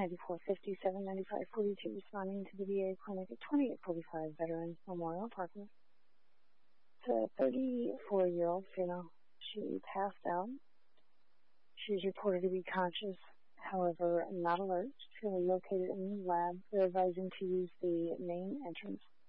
9450 79542 responding to the VA clinic at 2845 Veterans Memorial Parkway. It's a 34-year-old female. She passed out. She is reported to be conscious, however, not alert. She was located in the lab. They're advising to use the main entrance